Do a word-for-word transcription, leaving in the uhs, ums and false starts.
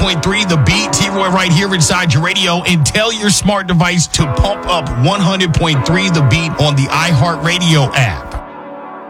point three The Beat. T-Roy right here inside your radio. And tell your smart device to pump up one hundred point three The Beat on the iHeartRadio app.